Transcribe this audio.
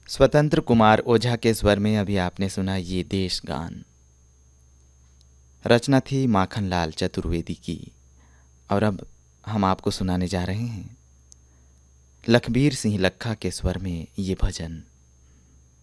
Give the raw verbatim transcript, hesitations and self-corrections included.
स्वतंत्र कुमार ओझा के स्वर में अभी आपने सुना ये देश गान। रचना थी माखनलाल चतुर्वेदी की। और अब हम आपको सुनाने जा रहे हैं लखबीर सिंह लखा के स्वर में ये भजन।